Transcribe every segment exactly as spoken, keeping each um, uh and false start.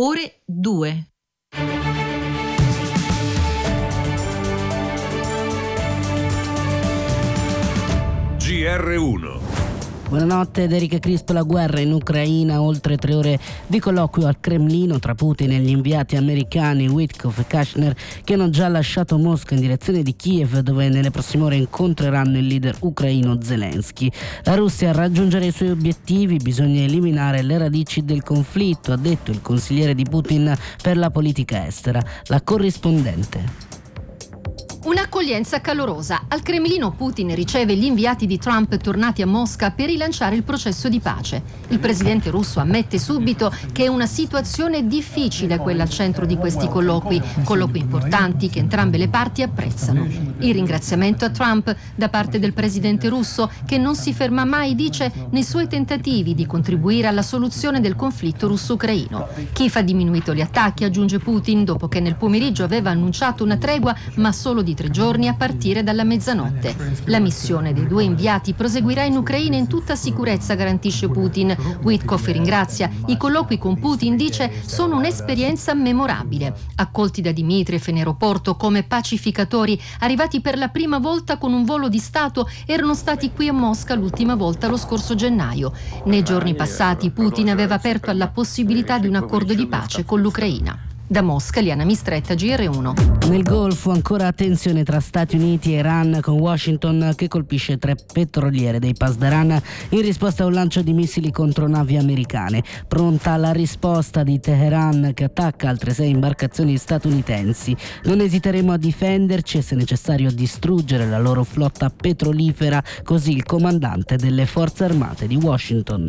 ore due. G R uno. Buonanotte ed Erika Crispo. La guerra in Ucraina, oltre tre ore di colloquio al Cremlino tra Putin e gli inviati americani Witkoff e Kushner, che hanno già lasciato Mosca in direzione di Kiev, dove nelle prossime ore incontreranno il leader ucraino Zelensky. La Russia raggiungere i suoi obiettivi, bisogna eliminare le radici del conflitto, ha detto il consigliere di Putin per la politica estera, la corrispondente. Un'accoglienza calorosa. Al Cremlino Putin riceve gli inviati di Trump tornati a Mosca per rilanciare il processo di pace. Il presidente russo ammette subito che è una situazione difficile quella al centro di questi colloqui, colloqui importanti che entrambe le parti apprezzano. Il ringraziamento a Trump da parte del presidente russo, che non si ferma mai, dice, nei suoi tentativi di contribuire alla soluzione del conflitto russo-ucraino. Kiev ha diminuito gli attacchi, aggiunge Putin, dopo che nel pomeriggio aveva annunciato una tregua, ma solo di tre giorni a partire dalla mezzanotte. La missione dei due inviati proseguirà in Ucraina in tutta sicurezza, garantisce Putin. Witkoff ringrazia. I colloqui con Putin, dice, sono un'esperienza memorabile. Accolti da Dmitriev in aeroporto come pacificatori, arrivati per la prima volta con un volo di Stato, erano stati qui a Mosca l'ultima volta lo scorso gennaio. Nei giorni passati Putin aveva aperto alla possibilità di un accordo di pace con l'Ucraina. Da Mosca, Liana Mistretta, G R uno. Nel Golfo ancora tensione tra Stati Uniti e Iran, con Washington che colpisce tre petroliere dei Pasdaran in risposta a un lancio di missili contro navi americane. Pronta la risposta di Teheran, che attacca altre sei imbarcazioni statunitensi. Non esiteremo a difenderci e, se necessario, a distruggere la loro flotta petrolifera, così il comandante delle forze armate di Washington.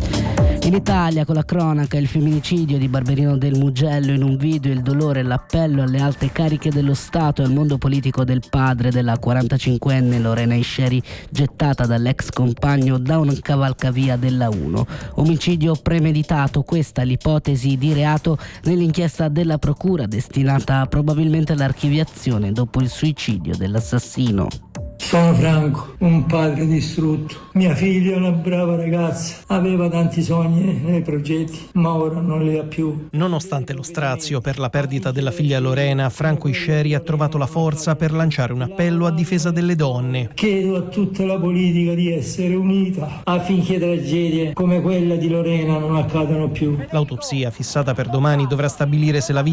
In Italia, con la cronaca, il femminicidio di Barberino del Mugello, in un video il dolore e l'appello alle alte cariche dello Stato e al mondo politico del padre della quarantacinquenne Lorena Isceri, gettata dall'ex compagno da un cavalcavia della uno. Omicidio premeditato, questa l'ipotesi di reato nell'inchiesta della procura, destinata probabilmente all'archiviazione dopo il suicidio dell'assassino. Sono Franco, un padre distrutto. Mia figlia è una brava ragazza, aveva tanti sogni e progetti, ma ora non li ha più. Nonostante lo strazio per la perdita della figlia Lorena, Franco Isceri ha trovato la forza per lanciare un appello a difesa delle donne. Chiedo a tutta la politica di essere unita affinché tragedie come quella di Lorena non accadano più. L'autopsia, fissata per domani, dovrà stabilire se la